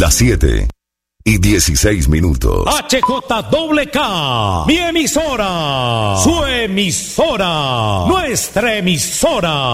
Las 7:16. HJWK, mi emisora, su emisora, nuestra emisora.